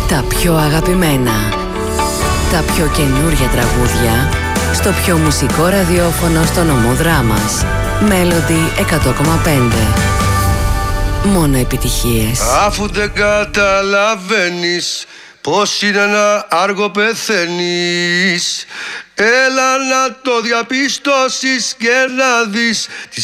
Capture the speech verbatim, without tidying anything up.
Τα πιο αγαπημένα, τα πιο καινούρια τραγούδια στο πιο μουσικό ραδιόφωνο στο νομό Δράμας. Melody εκατό κόμμα πέντε. Μόνο επιτυχίες. Αφού δεν καταλαβαίνεις πως είναι ένα άργο πεθαίνεις, έλα να το διαπιστώσεις και να δεις